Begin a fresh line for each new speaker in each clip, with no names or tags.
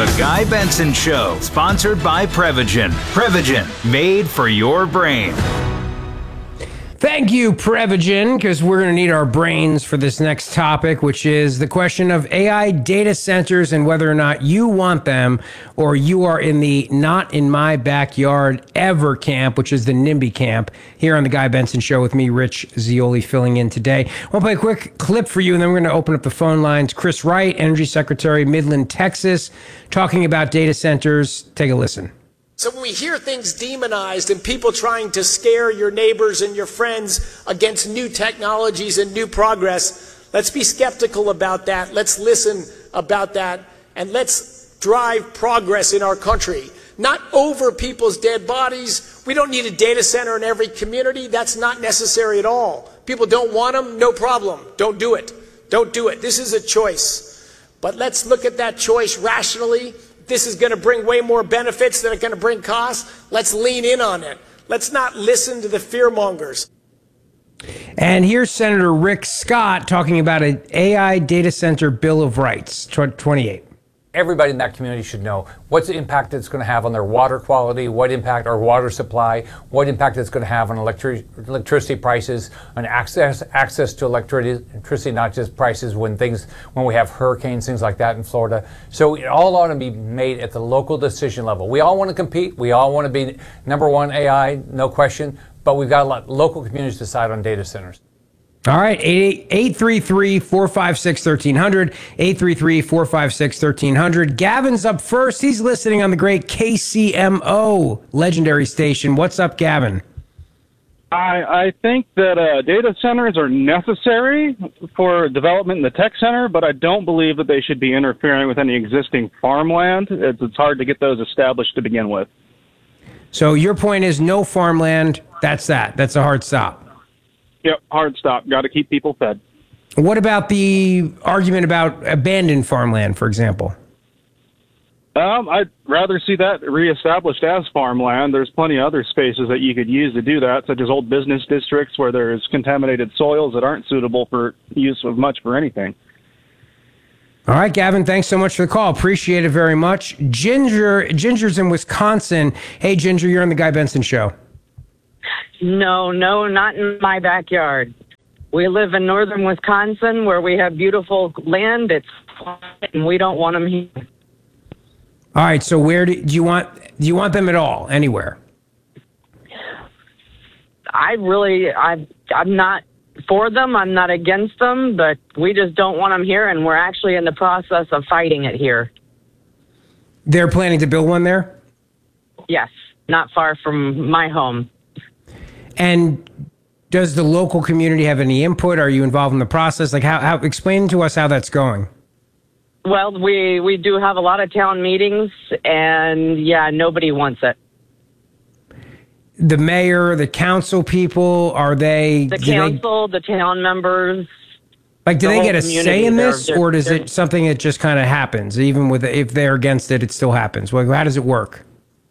The Guy Benson Show, sponsored by Prevagen. Prevagen, made for your brain.
Thank you, Prevagen, because we're going to need our brains for this next topic, which is the question of AI data centers and whether or not you want them or you are in the not in my backyard ever camp, which is the NIMBY camp, here on the Guy Benson Show with me, Rich Zeoli, filling in today. I'll play a quick clip for you, and then we're going to open up the phone lines. Chris Wright, Energy Secretary, Midland, Texas, talking about data centers. Take a listen.
So when we hear things demonized and people trying to scare your neighbors and your friends against new technologies and new progress, let's be skeptical about that. Let's listen about that. And let's drive progress in our country. Not over people's dead bodies. We don't need a data center in every community. That's not necessary at all. People don't want them, no problem. Don't do it. Don't do it. This is a choice. But let's look at that choice rationally. This is going to bring way more benefits than it's going to bring costs. Let's lean in on it. Let's not listen to the fearmongers.
And here's Senator Rick Scott talking about an AI data center Bill of Rights, 28.
Everybody in that community should know what's the impact it's going to have on their water quality, what impact our water supply, what impact it's going to have on electricity prices, on access to electricity, not just prices when we have hurricanes, things like that in Florida. So it all ought to be made at the local decision level. We all want to compete. We all want to be number one AI, no question. But we've got to let local communities decide on data centers.
All right, 833-456-1300, 833-456-1300. Gavin's up first. He's listening on the great KCMO legendary station. What's up, Gavin?
I think that data centers are necessary for development in the tech center, but I don't believe that they should be interfering with any existing farmland. It's hard to get those established to begin with.
So your point is no farmland. That's that. That's a hard stop.
Yep, hard stop. Got to keep people fed.
What about the argument about abandoned farmland, for example?
I'd rather see that reestablished as farmland. There's plenty of other spaces that you could use to do that, such as old business districts where there's contaminated soils that aren't suitable for use of much for anything.
All right, Gavin, thanks so much for the call. Appreciate it very much. Ginger's in Wisconsin. Hey, Ginger, you're on the Guy Benson Show.
No, not in my backyard. We live in northern Wisconsin where we have beautiful land. It's quiet, and we don't want them here.
All right, so where do you want them at all? Anywhere?
I'm not for them. I'm not against them, but we just don't want them here, and we're actually in the process of fighting it here.
They're planning to build one there?
Yes, not far from my home.
And does the local community have any input? Are you involved in the process? Like, how explain to us how that's going.
Well, we do have a lot of town meetings, and yeah, nobody wants it.
The mayor, the council people, are they...
The council, the town members.
Like, do they get a say in this, or is it something that just kind of happens? Even with if they're against it, it still happens. Well, how does it work?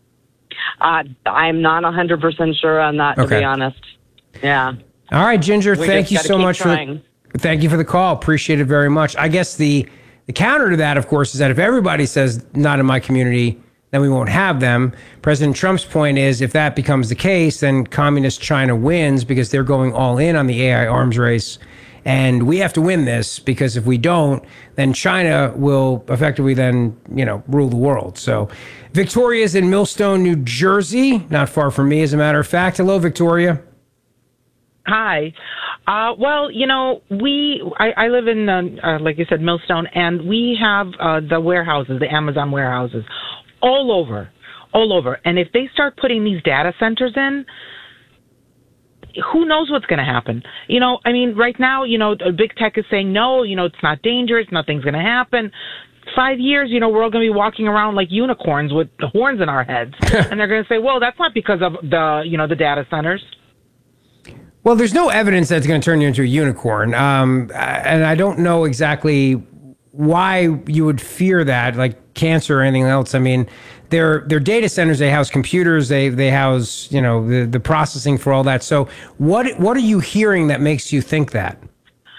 I'm not 100% sure on that, to be honest. Yeah.
All right, Ginger, thank you so much thank you for the call. Appreciate it very much. I guess the counter to that, of course, is that if everybody says not in my community, then we won't have them. President Trump's point is if that becomes the case, then communist China wins because they're going all in on the AI arms race. And we have to win this because if we don't, then China will effectively then, rule the world. So Victoria's in Millstone, New Jersey, not far from me, as a matter of fact. Hello, Victoria.
Hi. Well, I live in, like you said, Millstone, and we have the warehouses, the Amazon warehouses, all over. And if they start putting these data centers in, who knows what's going to happen? Right now, big tech is saying, no, it's not dangerous. Nothing's going to happen. 5 years, we're all going to be walking around like unicorns with the horns in our heads. And they're going to say, well, that's not because of the data centers.
Well, there's no evidence that's going to turn you into a unicorn. And I don't know exactly why you would fear that, like cancer or anything else. I mean, they're data centers. They house computers. They house, the processing for all that. So what are you hearing that makes you think that?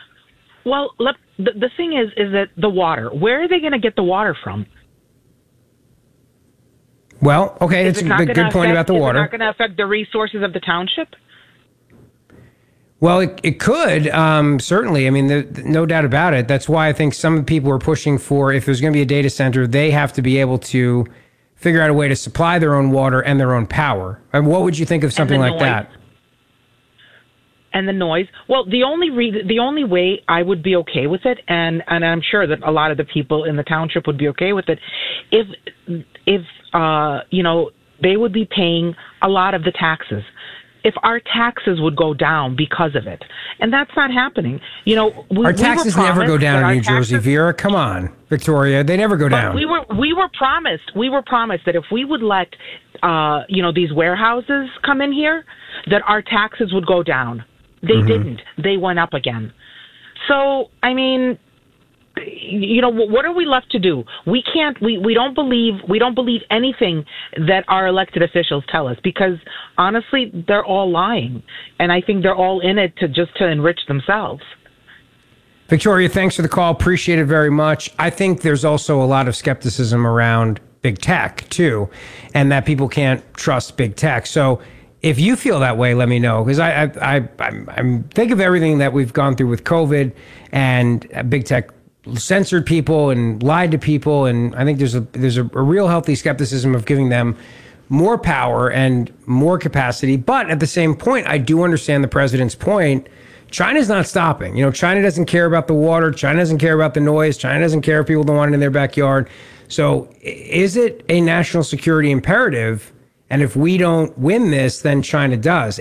Well, the thing is that the water, where are they going to get the water from?
Well, okay, it's a good point about the water.
Is it not going to affect the resources of the township?
Well, it could, certainly. I mean, no doubt about it. That's why I think some people are pushing for, if there's going to be a data center, they have to be able to figure out a way to supply their own water and their own power. And what would you think of something like that?
And the noise. Well, the only way I would be okay with it, and I'm sure that a lot of the people in the township would be okay with it, if they would be paying a lot of the taxes. If our taxes would go down because of it, and that's not happening.
Our taxes never go down in New Jersey, Vera. Come on, Victoria, they never go down.
We were promised that if we would let these warehouses come in here, that our taxes would go down. They didn't. They went up again. So, I mean, what are we left to do? We can't. We don't believe anything that our elected officials tell us, because honestly, they're all lying, and I think they're all in it to enrich themselves.
Victoria, thanks for the call. Appreciate it very much. I think there's also a lot of skepticism around big tech too, and that people can't trust big tech. So if you feel that way, let me know, because I'm think of everything that we've gone through with COVID, and big tech censored people and lied to people, and I think there's a real healthy skepticism of giving them more power and more capacity. But at the same point, I do understand the president's point. China's not stopping. China doesn't care about the water. China doesn't care about the noise. China doesn't care if people don't want it in their backyard. So is it a national security imperative? And if we don't win this, then China does.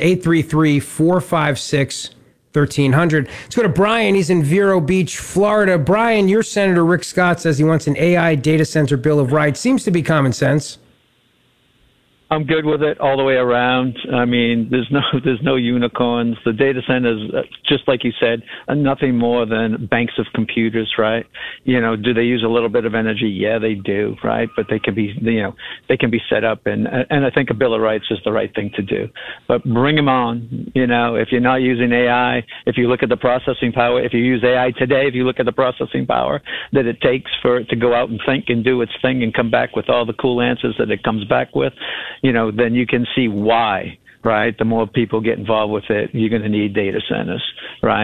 833-456-1300. Let's go to Brian. He's in Vero Beach, Florida. Brian, your Senator Rick Scott says he wants an AI data center Bill of Rights. Seems to be common sense.
I'm good with it all the way around. I mean, there's no unicorns. The data centers, just like you said, are nothing more than banks of computers, right? Do they use a little bit of energy? Yeah, they do, right? But they can be, they can be set up, and I think a Bill of Rights is the right thing to do. But bring them on. If you're not using AI, if you look at the processing power, if you use AI today, if you look at the processing power that it takes for it to go out and think and do its thing and come back with all the cool answers that it comes back with, then you can see why, right? The more people get involved with it, you're going to need data centers, right?